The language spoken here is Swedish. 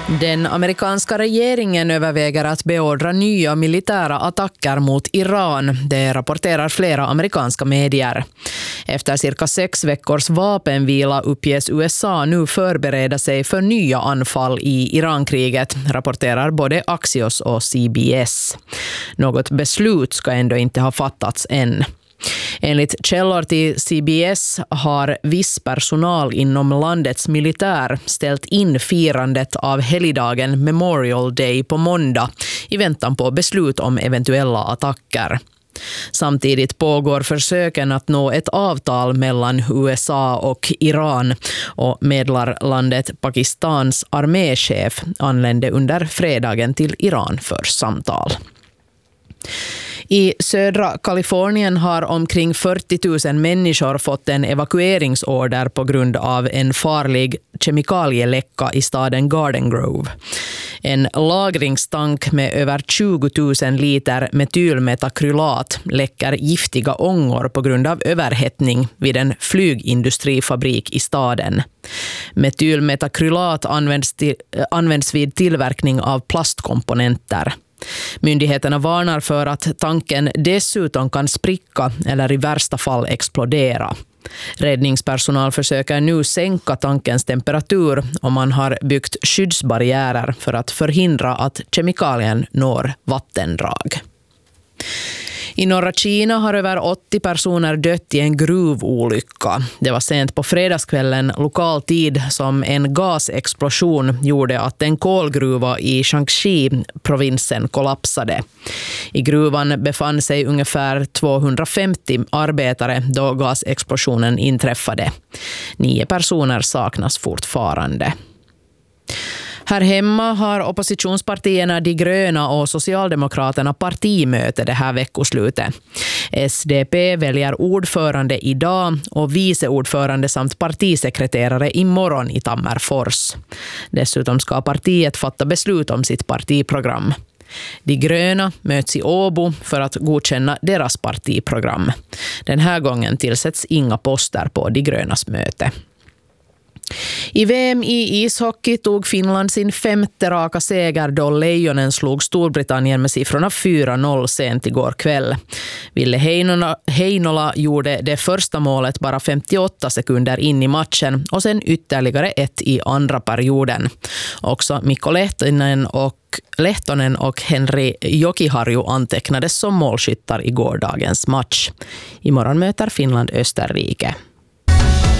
Den amerikanska regeringen överväger att beordra nya militära attacker mot Iran. Det rapporterar flera amerikanska medier. Efter cirka 6 veckors vapenvila uppges USA nu förbereda sig för nya anfall i Irankriget, rapporterar både Axios och CBS. Något beslut ska ändå inte ha fattats än. Enligt källor till CBS har viss personal inom landets militär ställt in firandet av helgdagen Memorial Day på måndag i väntan på beslut om eventuella attacker. Samtidigt pågår försöken att nå ett avtal mellan USA och Iran, och medlarlandet Pakistans arméchef anlände under fredagen till Iran för samtal. I södra Kalifornien har omkring 40 000 människor fått en evakueringsorder på grund av en farlig kemikalieläcka i staden Garden Grove. En lagringstank med över 20 000 liter metylmetakrylat läcker giftiga ångor på grund av överhettning vid en flygindustrifabrik i staden. Metylmetakrylat används vid tillverkning av plastkomponenter. Myndigheterna varnar för att tanken dessutom kan spricka eller i värsta fall explodera. Räddningspersonal försöker nu sänka tankens temperatur och man har byggt skyddsbarriärer för att förhindra att kemikalien når vattendrag. I norra Kina har över 80 personer dött i en gruvolycka. Det var sent på fredagskvällen lokal tid som en gasexplosion gjorde att en kolgruva i Shaanxi-provinsen kollapsade. I gruvan befann sig ungefär 250 arbetare då gasexplosionen inträffade. 9 personer saknas fortfarande. Här hemma har oppositionspartierna De gröna och Socialdemokraterna partimöte det här veckoslutet. SDP väljer ordförande idag och viceordförande samt partisekreterare imorgon i Tammerfors. Dessutom ska partiet fatta beslut om sitt partiprogram. De gröna möts i Åbo för att godkänna deras partiprogram. Den här gången tillsätts inga poster på De grönas möte. I VM i ishockey tog Finland sin 5:e raka seger då Lejonen slog Storbritannien med siffrorna 4-0 sent igår kväll. Ville Heinola gjorde det första målet bara 58 sekunder in i matchen och sen ytterligare ett i andra perioden. Också Mikko Lehtonen och Henri Jokiharju antecknades som målskyttar i gårdagens match. Imorgon möter Finland Österrike.